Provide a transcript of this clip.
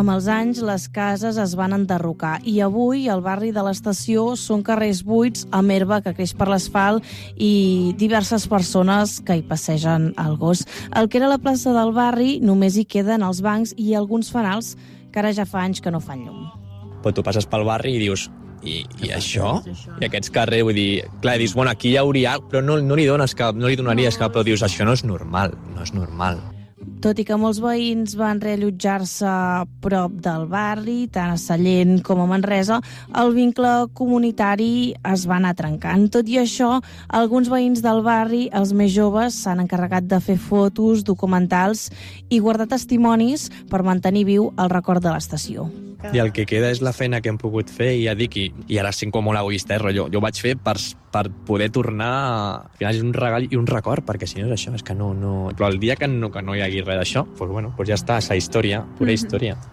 amb els anys les cases es van enderrocar i avui al barri de l'Estació són carrers buits amb herba que creix per l'asfalt i diverses persones que hi passegen al gos. El que era la plaça del barri només hi queden els bancs i alguns fanals que ara ja fa anys que no fan llum. Però tu passes pel barri i dius i això? I aquests carrers, vull dir, clar, dius, bueno, aquí hi hauria, però no li dones cap, no li donaries cap, però dius, això no és normal, no és normal. Tot i que molts veïns van reallotjar-se a prop del barri, tant a Sallent com a Manresa, el vincle comunitari es va anar trencant. Tot i això, alguns veïns del barri, els més joves, s'han encarregat de fer fotos, documentals i guardar testimonis per mantenir viu el record de l'estació. I el que queda és la feina que hem pogut fer, i ja dic, i ara sent com molt egoista, jo ho vaig fer per poder tornar, al final és un regal i un record, perquè si no és això, és que no... Però el dia que no hi hagi res d'això, doncs ja està, és la història, pura història.